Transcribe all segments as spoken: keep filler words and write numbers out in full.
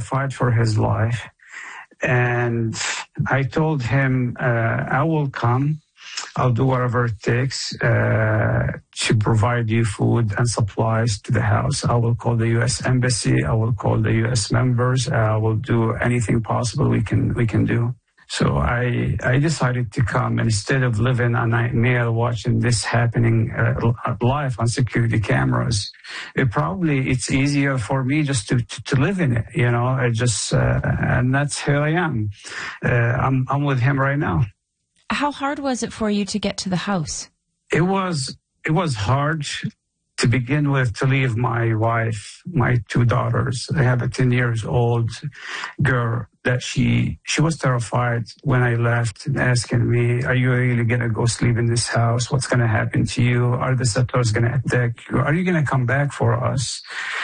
terrified for his life. And I told him, uh, I will come. I'll do whatever it takes uh, to provide you food and supplies to the house. I will call the U S Embassy. I will call the U S members. I will do anything possible we can we can do. So I I decided to come, and instead of living a nightmare watching this happening uh, live on security cameras, it probably it's easier for me just to, to, to live in it, you know. I just uh, and that's here I am. Uh, I'm I'm with him right now. How hard was it for you to get to the house? It was it was hard to begin with, to leave my wife, my two daughters. I have a ten years old girl that she she was terrified when I left, and asking me, are you really going to go sleep in this house? What's going to happen to you? Are the settlers going to attack you? Are you going to come back for us?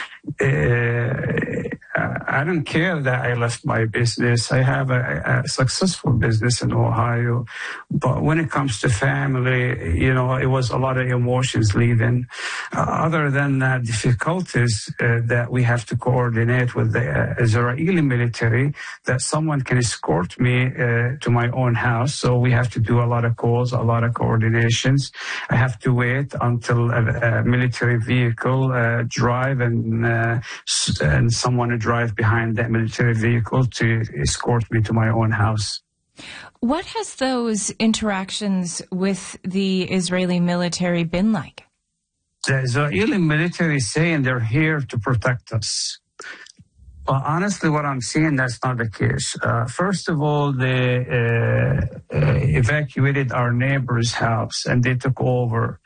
Uh, I don't care that I left my business. I have a, a successful business in Ohio. But when it comes to family, you know, it was a lot of emotions leaving. Uh, other than uh, difficulties uh, that we have to coordinate with the uh, Israeli military, that someone can escort me uh, to my own house. So we have to do a lot of calls, a lot of coordinations. I have to wait until a, a military vehicle uh, drive and uh, and someone to drive behind that military vehicle to escort me to my own house. What has those interactions with the Israeli military been like? The Israeli military is saying they're here to protect us. Well, honestly, what I'm seeing, that's not the case. Uh, first of all, they uh, uh, evacuated our neighbor's house and they took over.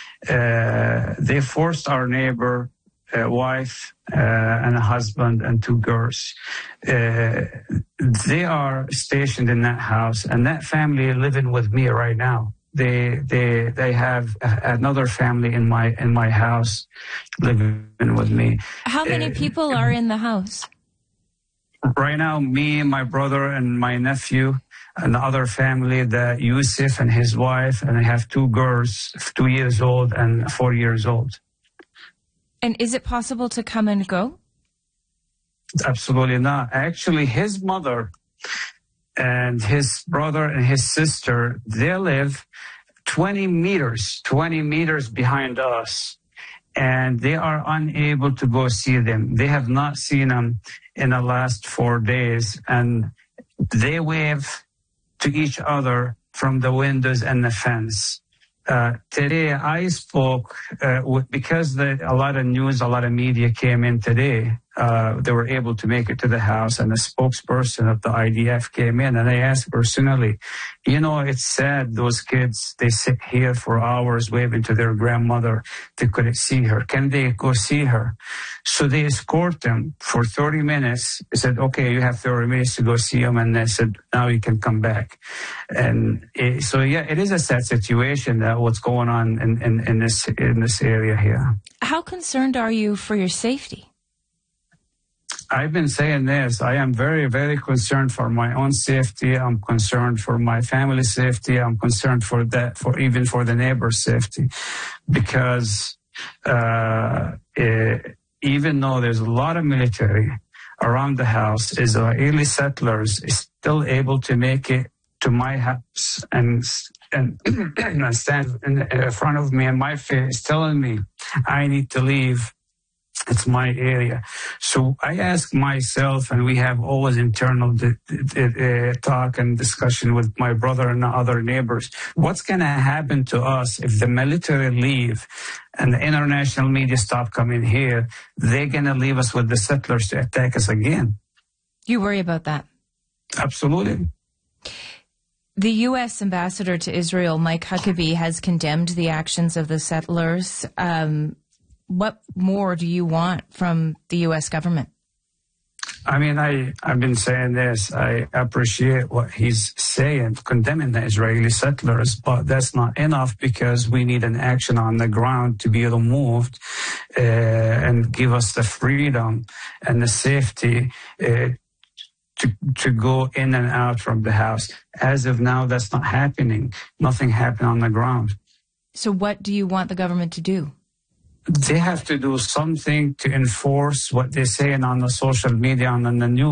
Uh, they forced our neighbor a wife uh, and a husband and two girls. Uh, they are stationed in that house, and that family living with me right now. They they they have another family in my in my house living with me. How many uh, people are in the house? Right now, me, my brother, and my nephew, and the other family, that Yusuf and his wife, and I have two girls, two years old and four years old. And is it possible to come and go? Absolutely not. Actually, his mother and his brother and his sister, they live twenty meters, twenty meters behind us. And they are unable to go see them. They have not seen them in the last four days. And they wave to each other from the windows and the fence. Uh, today, I spoke uh, with, because the, a lot of news, a lot of media came in today. Uh, they were able to make it to the house, and the spokesperson of the I D F came in, and I asked personally, you know, it's sad those kids, they sit here for hours waving to their grandmother. They couldn't see her. Can they go see her? So they escort them for thirty minutes. They said, okay, you have thirty minutes to go see them. And they said, now you can come back. And it, so, yeah, it is a sad situation that what's going on in, in, in this in this area here. How concerned are you for your safety? I've been saying this. I am very, very concerned for my own safety. I'm concerned for my family's safety. I'm concerned for that, for even for the neighbor's safety, because uh, it, even though there's a lot of military around the house, Israeli settlers is still able to make it to my house and and, and stand in front of me in my face, telling me I need to leave. It's my area. So I ask myself, and we have always internal d- d- uh, talk and discussion with my brother and other neighbors. What's going to happen to us if the military leave and the international media stop coming here? They're going to leave us with the settlers to attack us again. You worry about that? Absolutely. The U S ambassador to Israel, Mike Huckabee, has condemned the actions of the settlers. Um, What more do you want from the U S government? I mean, I, I've been saying this. I appreciate what he's saying, condemning the Israeli settlers, but that's not enough, because we need an action on the ground to be removed uh, and give us the freedom and the safety uh, to, to go in and out from the house. As of now, that's not happening. Nothing happened on the ground. So what do you want the government to do? They have to do something to enforce what they're saying on the social media and on the news.